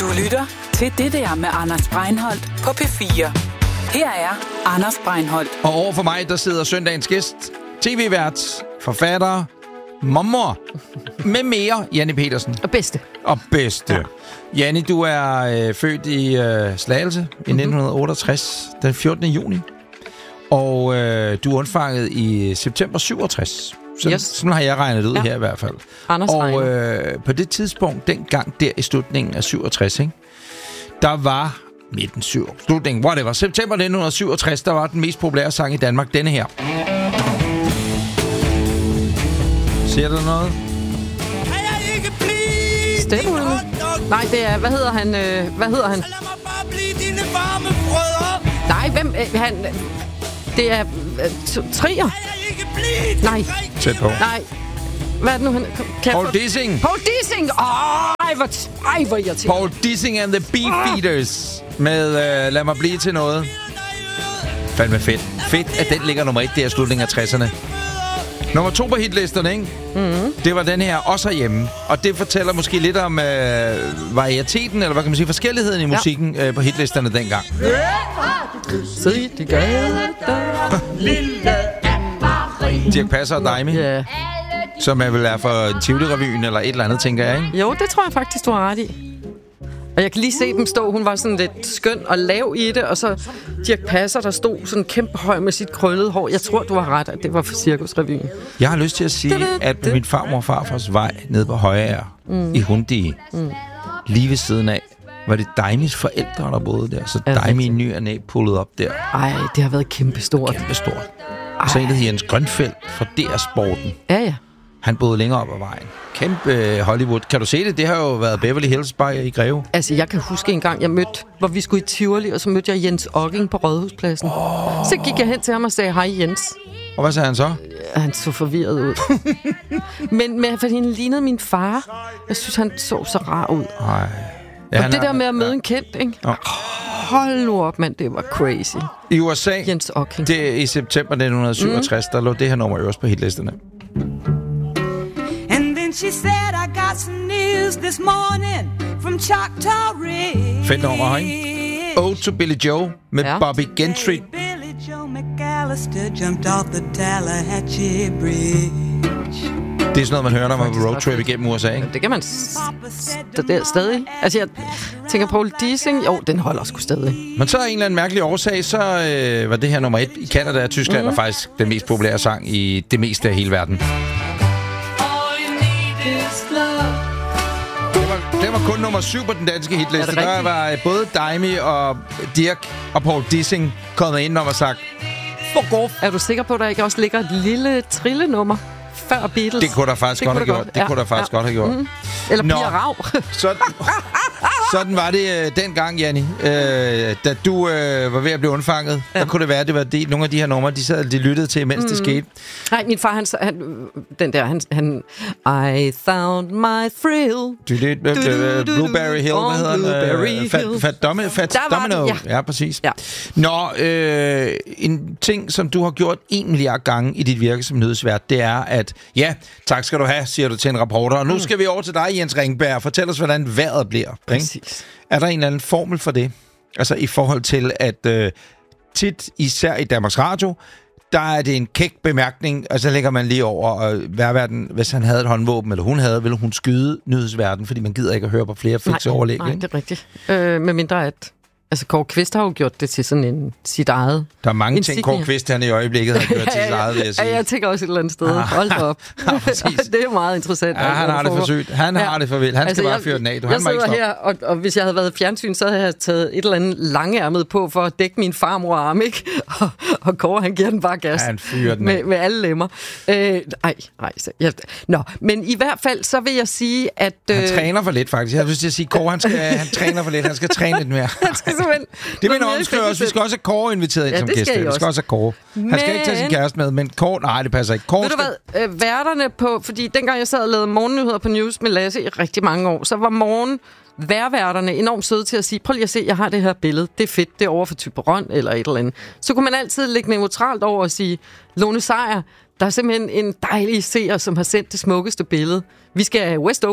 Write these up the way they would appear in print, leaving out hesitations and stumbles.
Du lytter til Det der med Anders Breinholt på P4. Her er Anders Breinholt. Og over for mig, der sidder søndagens gæst, tv-vært, forfatter, mormor, med mere, Janni Pedersen. Og bedste. Ja. Janni, du er født i Slagelse i 1968, den 14. juni. Og du er undfanget i september 67. Sådan har jeg regnet ud her i hvert fald. Og på det tidspunkt, dengang der i slutningen af 67, ikke, der var slutningen, whatever, september 1967, der var den mest populære sang i Danmark, denne her. Ser du noget? Stepulven? Nej, det er, hvad hedder han? Nej, hvem, han... Det er Trier. Nej. Tæt på. Nej. Hvad er det nu, han... Paul Dissing. Paul Dissing! Ej, hvor irriterende. Paul Dissing and the Beefeaters med Lad mig blive til noget. Fandme fedt. Fedt, at den ligger nummer 1 der i slutningen af 60'erne. Nummer 2 på hitlisterne, ikke? Mm-hmm. Det var den her også herhjemme. Og det fortæller måske lidt om varieteten, eller hvad kan man sige, forskelligheden i musikken på hitlisterne dengang. Se de gader, lille Anne-Marie. Dirch Passer og Daimi. Ja. Som er vel er for Tivoli-revyen eller et eller andet, tænker jeg, ikke? Jo, det tror jeg faktisk, du har ret i. Og jeg kan lige se dem stå. Hun var sådan lidt skøn og lav i det. Og så Dirch Passer, der stod sådan kæmpe høj med sit krøllede hår. Jeg tror, du har ret, at det var for Cirkusrevyen. Jeg har lyst til at sige, at min farmor og farfars vej nede på Højager i Hundige, lige ved siden af, var det Daimis forældre, der boede der. Så Daimi i ny og næ pullede op der. Ej, det har været kæmpestort. Kæmpestort. Så en, der hedder Jens Grønfeldt fra DR Sporten. Ja. Han boede længere op ad vejen. Kæmpe Hollywood. Kan du se det? Det har jo været Beverly Hills bare i Greve. Altså, jeg kan huske en gang, jeg mødte, hvor vi skulle i Tivoli, og så mødte jeg Jens Okking på Rådhuspladsen. Så gik jeg hen til ham og sagde, hej Jens. Og hvad sagde han så? Han så forvirret ud. men fordi han lignede min far. Jeg synes, han så rar ud. Nej. Ja, og det der med at møde en kendt, ikke? Hold nu op, mand, det var crazy. I USA, Jens Okking. Det i september 1967, der lå det her nummer øverst på hitlisterne. And then she said, I got some news this morning from Choctaw Ridge. Fedt nummer, ikke? Ode to Billy Joe med Bobby Gentry. Billy Joe McAllister jumped off the Tallahatchie Bridge. Det er sådan noget, man hører, når man er på roadtrip igennem USA, ikke? Det kan man stadig. Altså, jeg tænker, Paul Dissing, jo, den holder sgu stadig. Men så af en eller anden mærkelig årsag, så var det her nummer 1 i Canada og Tyskland, og faktisk den mest populære sang i det meste af hele verden. Det var kun nummer 7 på den danske hitliste. Der var både Daimi og Dirch og Paul Dissing kommet ind og var sagt, fuck off. Er du sikker på, at der ikke også ligger et lille trillenummer før Beatles? Det kunne der faktisk godt have gjort. Det kunne der faktisk godt have gjort. Eller Pia Rav. Sådan var det dengang, Janni. Da du var ved at blive undfanget, der kunne det være, at det var nogle af de her numre, de lyttede til, mens det skete. Nej, min far, han I found my thrill. Blueberry Hill, hvad hedder han? Fat Domino. Ja, præcis. Ja. Nå, en ting, som du har gjort 1 milliard gange i dit virke som nyhedsvært, det er, at ja, tak skal du have, siger du til en reporter. Og nu skal vi over til dig, Jens Ringberg. Fortæl os, hvordan vejret bliver. Præcis. Er der en eller anden formel for det? Altså i forhold til, at tit, især i Danmarks Radio, der er det en kæk bemærkning, og så lægger man lige over værverden, hvis han havde et håndvåben, eller hun havde, ville hun skyde nyhedsverden, fordi man gider ikke at høre på flere fikse overlæg. Nej, det er rigtigt. Med mindre at... Altså, Kåre Kvist har jo gjort det til sådan sit eget... Der er mange ting, Kåre Kvist han i øjeblikket har gjort til sit eget, vil jeg sige. Ja, jeg tænker også et eller andet sted. Hold da op. Det er jo meget interessant. Ja, han har det for sygt. Han har det for vildt. Han skal bare fyre den af. Jeg sidder her, og hvis jeg havde været fjernsyn, så havde jeg taget et eller andet langærmet på for at dække min farmor arm, ikke? Og Kåre, han giver den bare gas. Han fyrer den af. Med alle lemmer. Nå, men i hvert fald, så vil jeg sige, at... Han træner for lidt, faktisk. Jeg har lyst til at sige, Kåre, han træner for lidt. Han skal træne lidt mere. Det mener omskriver også. Vi skal også have Kåre inviteret ind som gæst. Vi skal også have Kåre. Han skal ikke tage sin kæreste med, men Kåre... Nej, det passer ikke. Kåre ved du hvad? Værterne på... Fordi dengang jeg sad og lavede morgennyheder på News med Lasse i rigtig mange år, så var værværterne enormt søde til at sige, prøv lige at se, jeg har det her billede. Det er fedt, det er over for Thyborøn eller et eller andet. Så kunne man altid lægge neutralt over og sige, Lone Sejer, der er simpelthen en dejlig seer, som har sendt det smukkeste billede. Vi skal West O.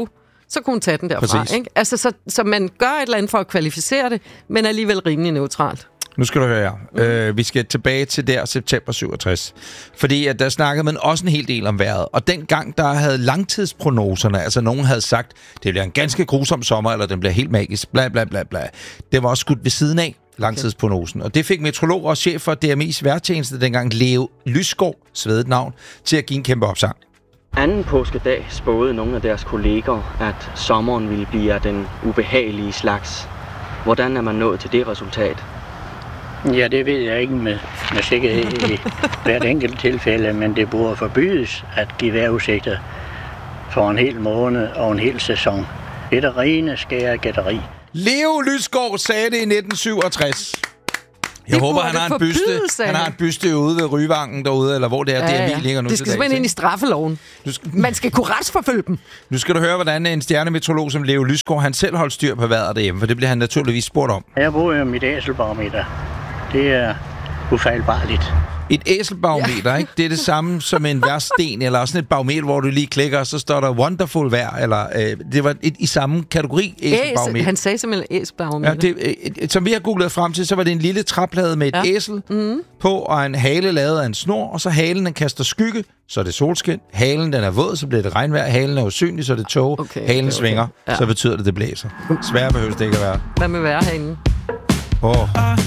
så kunne hun tage den derfra. Ikke? Altså, så man gør et eller andet for at kvalificere det, men alligevel rimelig neutralt. Nu skal du høre her. Vi skal tilbage til der september 67. Fordi at der snakkede man også en hel del om vejret. Og dengang, der havde langtidsprognoserne, altså nogen havde sagt, det bliver en ganske grusom sommer, eller den bliver helt magisk, bla bla bla bla. Det var også skudt ved siden af, langtidsprognosen. Og det fik meteorolog og chef for DMI's vejrtjeneste dengang, Leo Lysgaard, svedet navn, til at give en kæmpe opsang. Anden påskedag spåede nogle af deres kolleger, at sommeren ville blive af den ubehagelige slags. Hvordan er man nået til det resultat? Ja, det ved jeg ikke med sikkerhed i hvert enkelt tilfælde, men det burde forbydes at give vejrudsigter for en hel måned og en hel sæson. Det er det rene skære gætteri. Leo Lysgaard sagde det i 1967. Jeg håber, han har en byste. Han har en byste ude ved Ryvangen derude, eller hvor det er, DMI ligger nu. Det skal simpelthen ind i straffeloven. Man skal kunne retsforfølge dem. Nu skal du høre, hvordan en stjernemeteorolog som Leo Lysgaard, han selv holdt styr på vejret derhjemme, for det bliver han naturligvis spurgt om. Jeg bruger jo mit æselbarometer. Det er ufejlbarligt. Et æselbarometer, ikke? Det er det samme som en vejrsten, eller sådan et barometer, hvor du lige klikker, og så står der wonderful vejr, eller det var i samme kategori, æselbarometer. Han sagde simpelthen æselbarometer. Ja, som vi har googlet frem til, så var det en lille træplade med et æsel på, og en hale lavet af en snor, og så halen, den kaster skygge, så er det solskin. Halen, den er våd, så bliver det regnvejr. Halen er usynlig, så er det tåge. Halen svinger, så betyder det blæser. Sværere behøves det ikke at være. Hvad med vejrhanen?